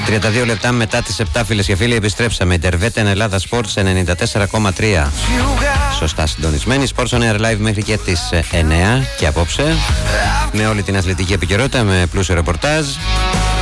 32 λεπτά μετά τις 7, φίλες και φίλοι, επιστρέψαμε. Ιντερβέτεν Ελλάδα Sports 94,3. Σωστά συντονισμένοι. Sports on Air Live μέχρι και τις 9 και απόψε. Με όλη την αθλητική επικαιρότητα, με πλούσιο ρεπορτάζ.